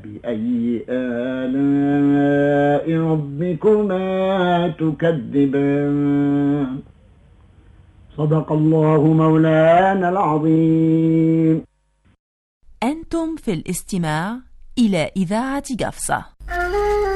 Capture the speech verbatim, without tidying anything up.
فبأي آلاء ربكما تكذبان صدق الله مولانا العظيم. أنتم في الاستماع إلى إذاعة قفصة.